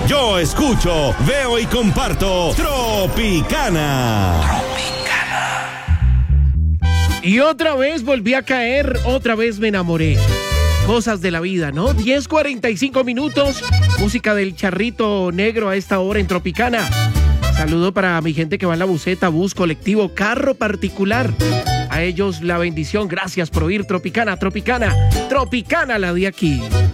Yo escucho, veo y comparto Tropicana. Y otra vez volví a caer, otra vez me enamoré. Cosas de la vida, ¿no? 10:45 minutos, música del Charrito Negro a esta hora en Tropicana. Saludo para mi gente que va en la buseta, bus, colectivo, carro particular. A ellos la bendición, gracias por oír Tropicana, Tropicana, Tropicana la de aquí.